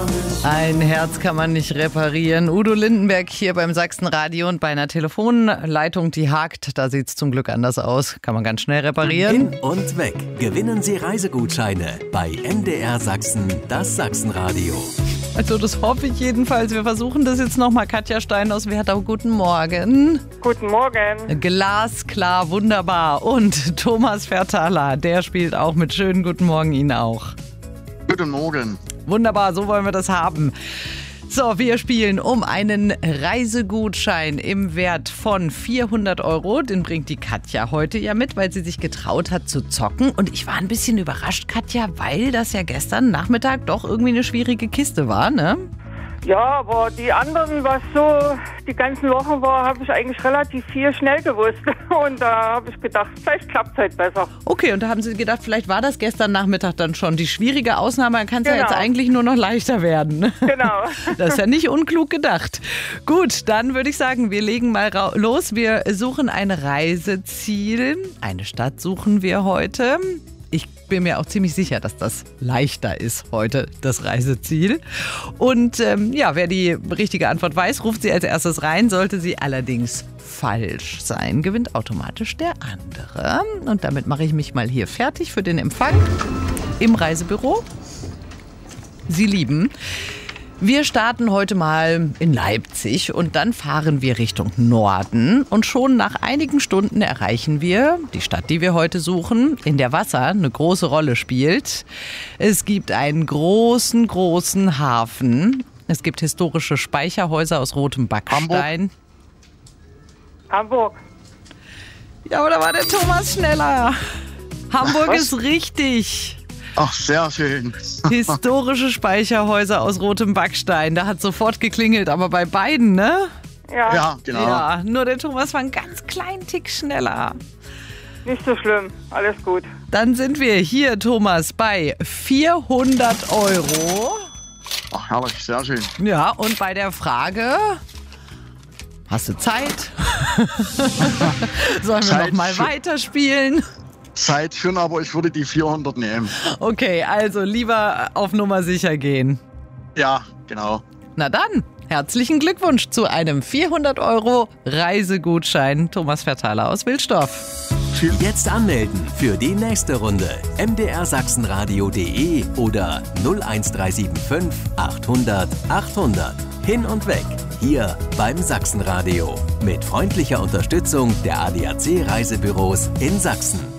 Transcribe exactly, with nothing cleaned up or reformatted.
Ein Herz kann man nicht reparieren. Udo Lindenberg hier beim Sachsenradio und bei einer Telefonleitung, die hakt. Da sieht es zum Glück anders aus. Kann man ganz schnell reparieren. Hin und weg. Gewinnen Sie Reisegutscheine bei M D R Sachsen, das Sachsenradio. Also das hoffe ich jedenfalls. Wir versuchen das jetzt nochmal. Katja Stein aus Wertau, guten Morgen. Guten Morgen. Glasklar, wunderbar. Und Thomas Fertala, der spielt auch mit. Schönen guten Morgen Ihnen auch. Guten Morgen. Wunderbar, so wollen wir das haben. So, wir spielen um einen Reisegutschein im Wert von vierhundert Euro. Den bringt die Katja heute ja mit, weil sie sich getraut hat zu zocken. Und ich war ein bisschen überrascht, Katja, weil das ja gestern Nachmittag doch irgendwie eine schwierige Kiste war, ne? Ja, aber die anderen, was so die ganzen Wochen war, habe ich eigentlich relativ viel schnell gewusst. Und da habe ich gedacht, vielleicht klappt es halt besser. Okay, und da haben Sie gedacht, vielleicht war das gestern Nachmittag dann schon die schwierige Ausnahme. Dann kann es Genau. ja jetzt eigentlich nur noch leichter werden. Genau. Das ist ja nicht unklug gedacht. Gut, dann würde ich sagen, wir legen mal los. Wir suchen ein Reiseziel. Eine Stadt suchen wir heute. Ich bin mir auch ziemlich sicher, dass das leichter ist heute, das Reiseziel. Und ähm, ja, wer die richtige Antwort weiß, ruft sie als erstes rein. Sollte sie allerdings falsch sein, gewinnt automatisch der andere. Und damit mache ich mich mal hier fertig für den Empfang im Reisebüro. Sie lieben. Wir starten heute mal in Leipzig und dann fahren wir Richtung Norden. Und schon nach einigen Stunden erreichen wir die Stadt, die wir heute suchen, in der Wasser eine große Rolle spielt. Es gibt einen großen, großen Hafen. Es gibt historische Speicherhäuser aus rotem Backstein. Hamburg. Hamburg. Ja, oder war der Thomas schneller? Hamburg Was? ist richtig. Ach, sehr schön. Historische Speicherhäuser aus rotem Backstein. Da hat sofort geklingelt, aber bei beiden, ne? Ja, Ja, genau. Ja, nur der Thomas war einen ganz kleinen Tick schneller. nicht so schlimm. Alles gut. Dann sind wir hier, Thomas, bei vierhundert Euro. Ach, herrlich, sehr schön. Ja, und bei der Frage, hast du Zeit? Sollen wir Zeit noch mal für- weiterspielen? Zeit schon, aber ich würde die vierhundert nehmen. Okay, also lieber auf Nummer sicher gehen. Ja, genau. Na dann, herzlichen Glückwunsch zu einem vierhundert Euro Reisegutschein. Thomas Fertala aus Wilsdorf. Jetzt anmelden für die nächste Runde. m d r sachsenradio punkt d e oder null eins drei sieben fünf achthundert achthundert. Hin und weg. Hier beim Sachsenradio. Mit freundlicher Unterstützung der A D A C Reisebüros in Sachsen.